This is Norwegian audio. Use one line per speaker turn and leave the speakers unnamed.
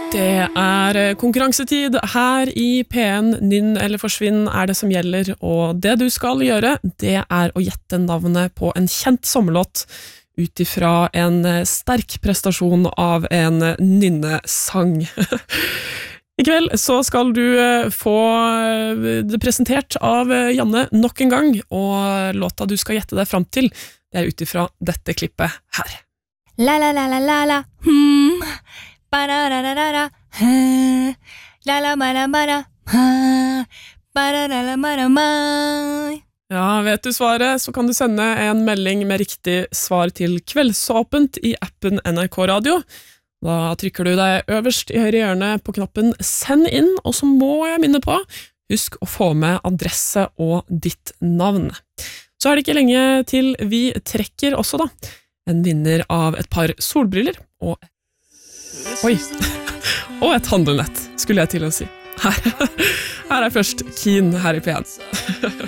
Det konkurransetid her i P1. Nynn eller forsvinn det som gjelder, og det du skal gjøre, det å gjette navnet på en kjent sommerlåt ut ifra en sterk prestasjon av en nynnesang. I kveld så skal du få det presentert av Janne nok en gang, og låta du skal gjette deg fram til, det ut ifra dette klippet her.
La la la la la la, ba-da-da-da-da-da, la la ba-da-ba-da, ba-da-da-da-ba-da-ma.
Ja, vet du svaret, så kan du sende en melding med riktig svar til Kveldsåpent i appen NRK Radio. Da trykker du deg øverst i høyre hjørne på knappen Send inn, og så må jeg minne på, husk å få med adresse og ditt navn. Så det ikke lenge til vi trekker også da, en vinner av et par solbriller og og et handlenett, skulle jeg til å si. Her først Keen her i P1.